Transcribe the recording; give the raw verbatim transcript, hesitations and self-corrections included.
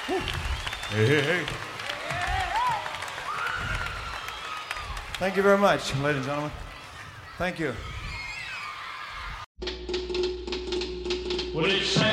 Hey, hey, hey. Thank you very much, ladies and gentlemen. Thank you. Well, it's